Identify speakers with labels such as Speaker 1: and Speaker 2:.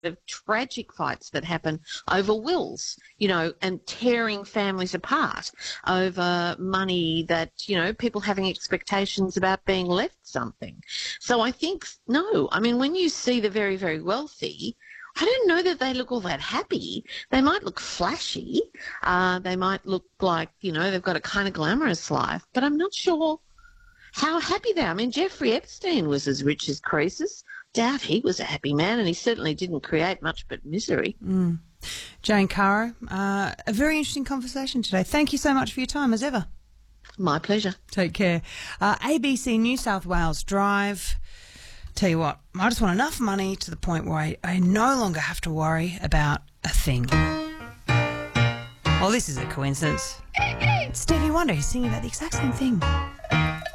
Speaker 1: of tragic fights that happen over wills, and tearing families apart over money that, people having expectations about being left something. So I think, no, I mean, when you see the very, very wealthy, I don't know that they look all that happy. They might look flashy. They might look like, they've got a kind of glamorous life, but I'm not sure how happy they are. I mean, Jeffrey Epstein was as rich as Croesus. Doubt he was a happy man, and he certainly didn't create much but misery.
Speaker 2: Jane Caro, a very interesting conversation today. Thank you so much for your time, as ever.
Speaker 1: My pleasure.
Speaker 2: Take care. ABC New South Wales Drive. Tell you what, I just want enough money to the point where I no longer have to worry about a thing. Well, this is a coincidence. It's Stevie Wonder. He's singing about the exact same thing.